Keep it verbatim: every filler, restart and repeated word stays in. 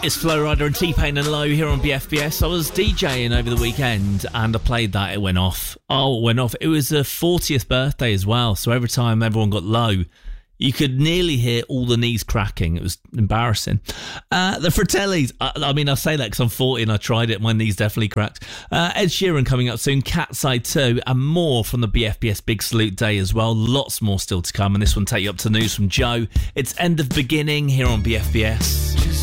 It's Flo Rida and T-Pain and Low here on B F B S. I was DJing over the weekend and I played that. It went off. Oh, it went off. It was a fortieth birthday as well. So every time everyone got low, you could nearly hear all the knees cracking. It was embarrassing. Uh, the Fratellis. I, I mean, I say that because I'm forty and I tried it. My knees definitely cracked. Uh, Ed Sheeran coming up soon. Cat's Eye two and more from the B F B S Big Salute Day as well. Lots more still to come. And this one take you up to news from Joe. It's End of Beginning here on B F B S.